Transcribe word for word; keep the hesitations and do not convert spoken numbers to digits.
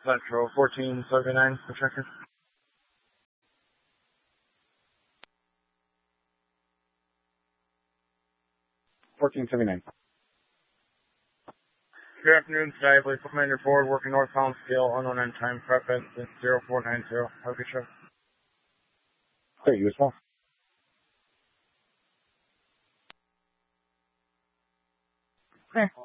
Central fourteen seventy-nine for checker. fourteen seventy-nine. Good afternoon, Skyblade Commander Ford, working northbound scale, unknown end time, prep at zero four nine zero. Have a good show. Clear, you as well. Okay.